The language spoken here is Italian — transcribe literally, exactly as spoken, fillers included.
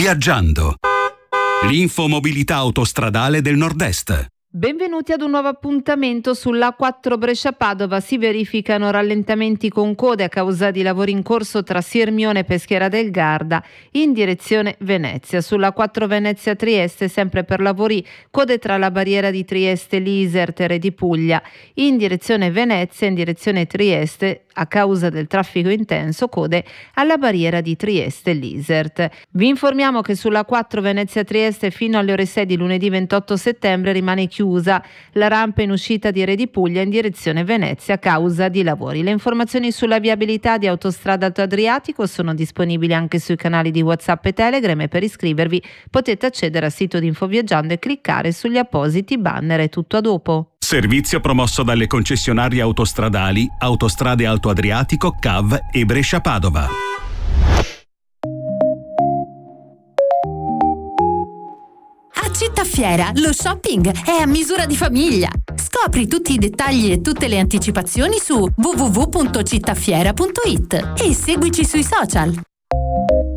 Viaggiando. L'infomobilità autostradale del Nord-Est. Benvenuti ad un nuovo appuntamento sull'A quattro Brescia-Padova. Si verificano rallentamenti con code a causa di lavori in corso tra Sirmione e Peschiera del Garda in direzione Venezia. Sull'A quattro Venezia-Trieste, sempre per lavori, code tra la barriera di Trieste, l'Isertere di Puglia in direzione Venezia, in direzione Trieste a causa del traffico intenso, code alla barriera di Trieste, l'Isert. Vi informiamo che sull'A quattro Venezia-Trieste fino alle ore sei di lunedì ventotto settembre rimane chiusa la rampa in uscita di Re di Puglia in direzione Venezia a causa di lavori. Le informazioni sulla viabilità di Autostrada Alto Adriatico sono disponibili anche sui canali di WhatsApp e Telegram e per iscrivervi potete accedere al sito di Infoviaggiando e cliccare sugli appositi banner. È tutto a dopo. Servizio promosso dalle concessionarie autostradali Autostrade Alto Adriatico, C A V e Brescia-Padova. A Cittafiera lo shopping è a misura di famiglia. Scopri tutti i dettagli e tutte le anticipazioni su w w w punto cittafiera punto it e seguici sui social.